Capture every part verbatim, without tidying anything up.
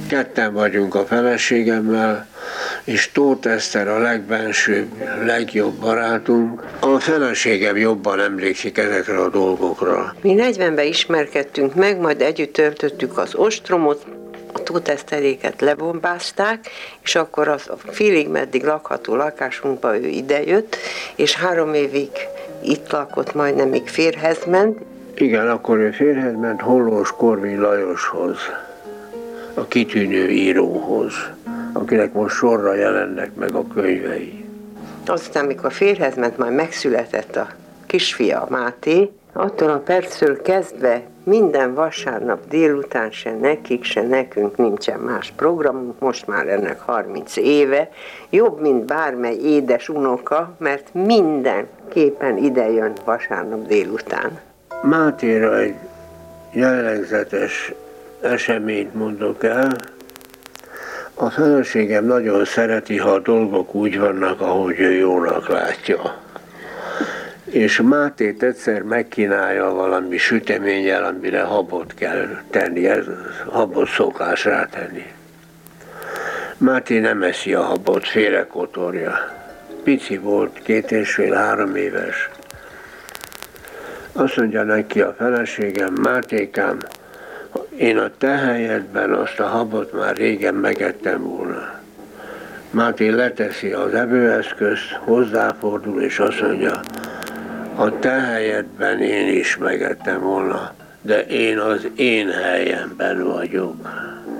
Ketten vagyunk a feleségemmel, és Tóth Eszter a legbensőbb, legjobb barátunk. A feleségem jobban emlékszik ezekre a dolgokra. Mi negyvenben ismerkedtünk meg, majd együtt töltöttük az ostromot, a Tóth Eszteréket lebombázták, és akkor az a félig meddig lakható lakásunkba ő idejött, és három évig itt lakott, majdnem még férjhez ment. Igen, akkor ő férjhez ment Hollós Korvin Lajoshoz, a kitűnő íróhoz, akinek most sorra jelennek meg a könyvei. Aztán, amikor férjhez ment, majd megszületett a kisfia Máté, attól a perctől kezdve minden vasárnap délután se nekik, se nekünk nincsen más programunk, most már ennek harminc éve, jobb, mint bármely édes unoka, mert mindenképpen ide jön vasárnap délután. Mátéra egy jellegzetes eseményt mondok el. A feleségem nagyon szereti, ha a dolgok úgy vannak, ahogy ő jónak látja. És Mátét egyszer megkínálja valami süteménnyel, amire habot kell tenni, ez habot szokás rátenni. Máté nem eszi a habot, félrekotorja. Pici volt, két és fél, három éves. Azt mondja neki a feleségem, Mátékám, én a te helyedben azt a habot már régen megettem volna. Máté leteszi az evőeszközt, hozzáfordul és azt mondja, a te helyedben én is megettem volna, de én az én helyemben vagyok.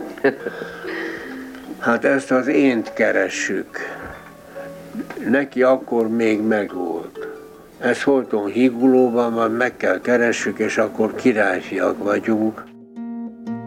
Hát ezt az ént keressük. Neki akkor még megvolt. Ez Holton Higulóban van, meg kell keressük, és akkor királyfiak vagyunk.